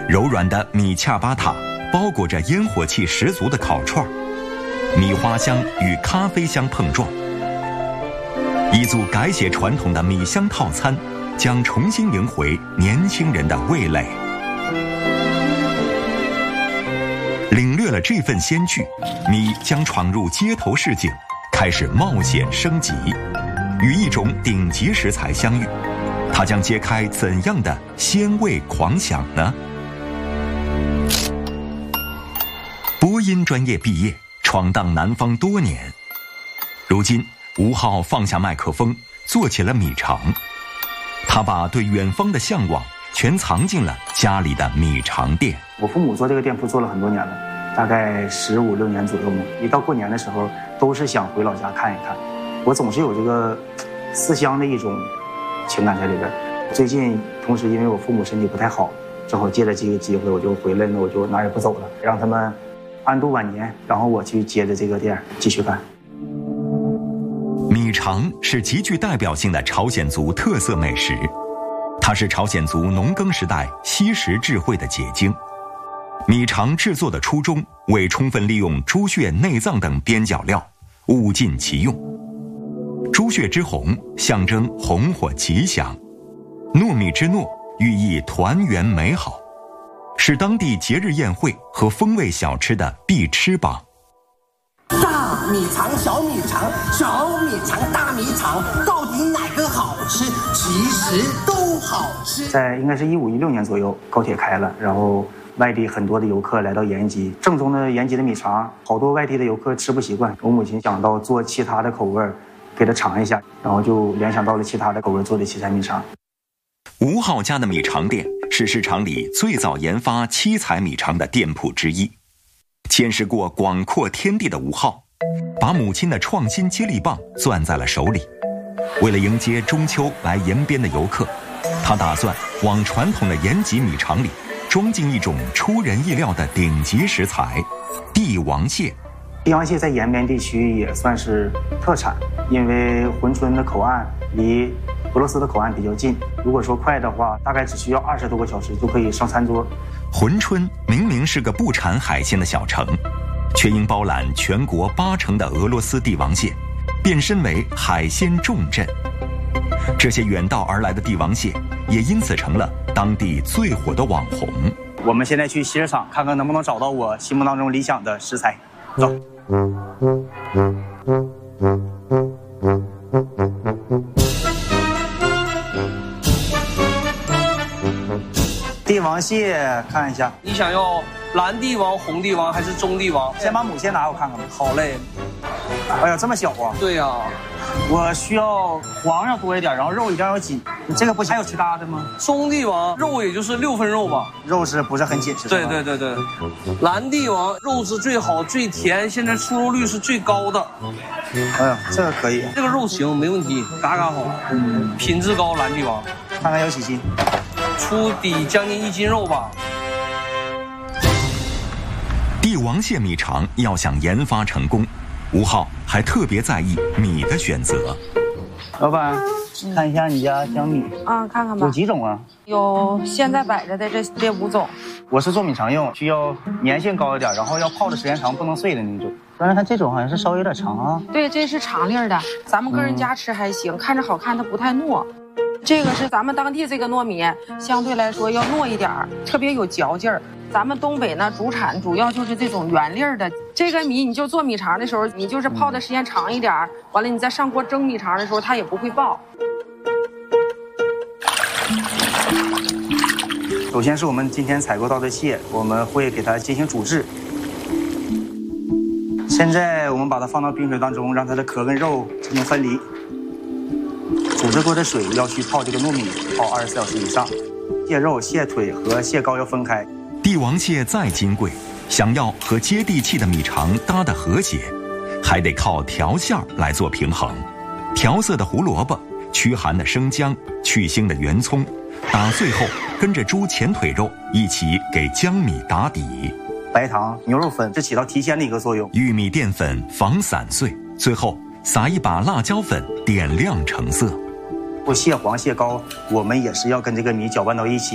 柔软的米恰巴塔包裹着烟火气十足的烤串，米花香与咖啡香碰撞。一组改写传统的米香套餐，将重新赢回年轻人的味蕾。领略了这份仙趣，米将闯入街头市井，开始冒险升级，与一种顶级食材相遇，它将揭开怎样的鲜味狂想呢？播音专业毕业，闯荡南方多年，如今吴昊放下麦克风，做起了米肠。他把对远方的向往全藏进了家里的米肠店。 我父母做这个店铺做了很多年了，大概15、16年左右嘛。一到过年的时候，都是想回老家看一看。我总是有这个思乡的一种情感在里边。最近，同时因为我父母身体不太好，正好借着这个机会，我就回来，那我就哪也不走了，让他们安度晚年，然后我去接着这个店继续干。 米肠是极具代表性的朝鲜族特色美食，它是朝鲜族农耕时代惜食智慧的结晶。米肠制作的初衷为充分利用猪血、内脏等边角料，物尽其用。猪血之红象征红火吉祥，糯米之糯寓意团圆美好，是当地节日宴会和风味小吃的必吃榜。 大米肠、小米肠、小米肠、大米肠，到底哪个好吃？其实都好吃。 在应该是15、16年左右，高铁开了，然后外地很多的游客来到延吉，正宗的延吉的米肠，好多外地的游客吃不习惯。我母亲想到做其他的口味，给他尝一下，然后就联想到了其他的口味做的七彩米肠。 吴昊家的米肠店是市场里最早研发七彩米肠的店铺之一。见识过广阔天地的吴昊，把母亲的创新接力棒攥在了手里。为了迎接中秋来延边的游客，他打算往传统的延吉米肠里装进一种出人意料的顶级食材——帝王蟹。 帝王蟹在延边地区也算是特产，因为珲春的口岸离俄罗斯的口岸比较近，如果说快的话，大概只需要20多个小时就可以上餐桌。 珲春明明是个不产海鲜的小城，却因包揽全国80%的俄罗斯帝王蟹，变身为海鲜重镇。这些远道而来的帝王蟹也因此成了当地最火的网红。 我们现在去西市场看看能不能找到我心目当中理想的食材。走。帝王蟹看一下， 你想要蓝帝王、红帝王还是中帝王？ 先把母蟹拿我看看吧。 好嘞。 哎呀，这么小啊！ 对呀， 我需要黄要多一点，然后肉一定要紧。你这个不还有其他的吗？ 中帝王肉也就是6分肉吧， 肉是不是很紧实？ 对对对对。蓝帝王肉质最好、最甜，现在出肉率是最高的。 哎呀，这个可以， 这个肉行，没问题，嘎嘎好，品质高。蓝帝王， 看看有几斤？ 出底将近1斤肉吧。 帝王蟹米肠要想研发成功，吴昊还特别在意米的选择。 老板，看一下你家香米啊，看看吧。 有几种啊？ 有现在摆着的这5种。 我是做米肠用，需要粘性高一点，然后要泡的时间长，不能碎的那种。但是它这种好像是稍微有点长啊。 对，这是长粒的，咱们个人家吃还行，看着好看，它不太糯。这个是咱们当地这个糯米，相对来说要糯一点，特别有嚼劲儿。咱们东北呢，主产主要就是这种圆粒儿的。这个米你就做米肠的时候，你就是泡的时间长一点，完了你再上锅蒸米肠的时候，它也不会爆。 首先是我们今天采购到的蟹，我们会给它进行煮制。现在我们把它放到冰水当中，让它的壳跟肉进行分离。煮制过的水要去泡这个糯米，泡24小时以上。蟹肉、蟹腿和蟹膏要分开。 帝王蟹再金贵，想要和接地气的米肠搭得和谐，还得靠调馅来做平衡。调色的胡萝卜，驱寒的生姜，去腥的圆葱，打碎后跟着猪前腿肉一起给江米打底。 白糖、牛肉粉是起到提鲜的一个作用。 玉米淀粉防散碎，最后撒一把辣椒粉，点亮成色。 蟹黄、蟹膏，我们也是要跟这个米搅拌到一起。